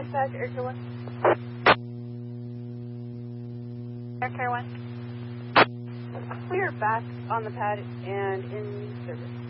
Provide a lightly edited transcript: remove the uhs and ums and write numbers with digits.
dispatch, Air Care 1. Air Care 1. We are back on the pad and in service.